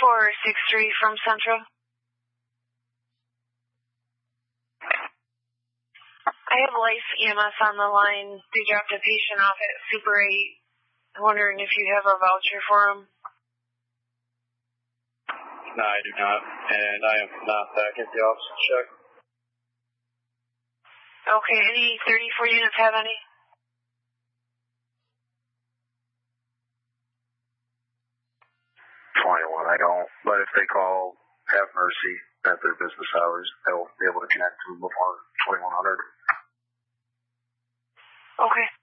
463 from Central. I have Life EMS on the line. They dropped a patient off at Super 8. I'm wondering if you have a voucher for him. No, I do not. And I am not back at the office to check. Okay, any 34 units have any? I don't, but if they call Have Mercy at their business hours, they'll be able to connect to them before 2100. Okay.